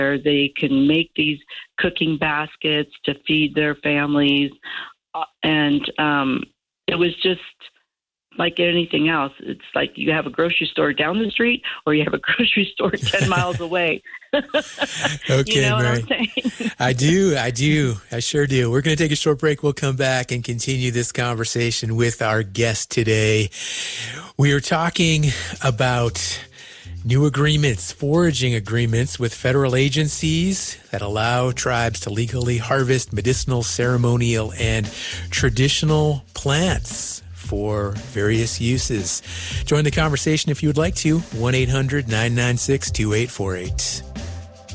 where they can make these cooking baskets to feed their families. And it was just like anything else. It's like you have a grocery store down the street or you have a grocery store 10 miles away. Okay, you know Mary. what I'm saying? I do. I sure do. We're going to take a short break. We'll come back and continue this conversation with our guest today. We are talking about new agreements, foraging agreements with federal agencies that allow tribes to legally harvest medicinal, ceremonial, and traditional plants for various uses. Join the conversation if you would like to. 1-800-996-2848.